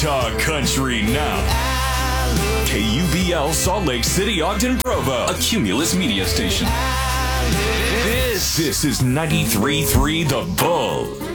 Talk Country now. KUBL Salt Lake City, Ogden, Provo, a Cumulus media station. This is 93.3 The Bull.